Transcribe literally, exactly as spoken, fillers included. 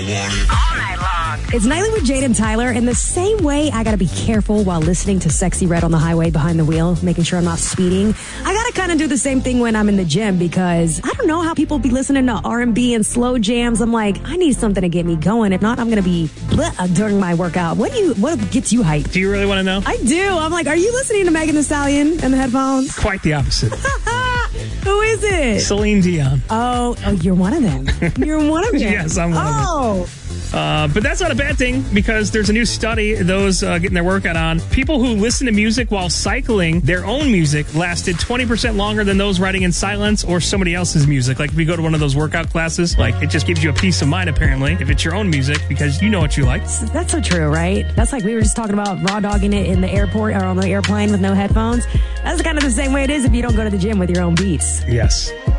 want it all night long. It's Nightly with Jade and Tyler. In the same way, I got to be careful while listening to Sexy Red on the highway behind the wheel, making sure I'm not speeding. I got to kind of do the same thing when I'm in the gym because I don't know how people be listening to R and B and slow jams. I'm like, I need something to get me going. If not, I'm going to be bleh during my workout. What do you? What gets you hyped? Do you really want to know? I do. I'm like, are you listening to Megan Thee Stallion and the headphones? Quite the opposite. Who is it? Celine Dion. Oh, oh, you're one of them. You're one of them. Yes, I'm one oh. of them. Uh, but that's not a bad thing because there's a new study, those uh, getting their workout on. People who listen to music while cycling, their own music, lasted twenty percent longer than those riding in silence or somebody else's music. Like if you go to one of those workout classes, like it just gives you a peace of mind, apparently, if it's your own music because you know what you like. That's so true, right? That's like we were just talking about raw dogging it in the airport or on the airplane with no headphones. That's kind of the same way it is if you don't go to the gym with your own beats. Yes.